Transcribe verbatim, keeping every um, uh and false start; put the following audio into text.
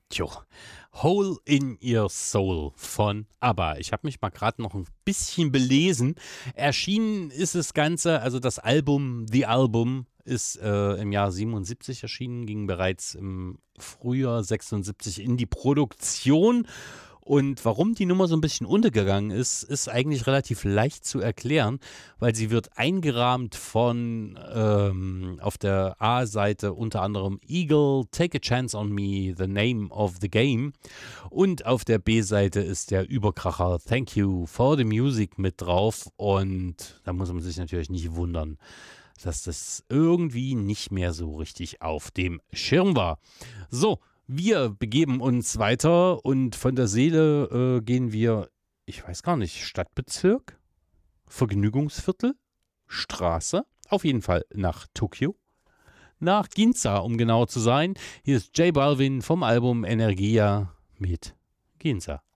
Tjo, Hole in Your Soul von ABBA. Ich habe mich mal gerade noch ein bisschen belesen. Erschienen ist das Ganze, also das Album, The Album, ist äh, im Jahr siebenundsiebzig erschienen, ging bereits im Frühjahr sechsundsiebzig in die Produktion. Und warum die Nummer so ein bisschen untergegangen ist, ist eigentlich relativ leicht zu erklären, weil sie wird eingerahmt von ähm, auf der A-Seite unter anderem Eagle, Take a Chance on Me, The Name of the Game. Und auf der B-Seite ist der Überkracher Thank You for the Music mit drauf. Und da muss man sich natürlich nicht wundern, dass das irgendwie nicht mehr so richtig auf dem Schirm war. So, wir begeben uns weiter und von der Seele äh, gehen wir, ich weiß gar nicht, Stadtbezirk, Vergnügungsviertel, Straße, auf jeden Fall nach Tokio, nach Ginza, um genau zu sein. Hier ist J Balvin vom Album Energia mit Ginza.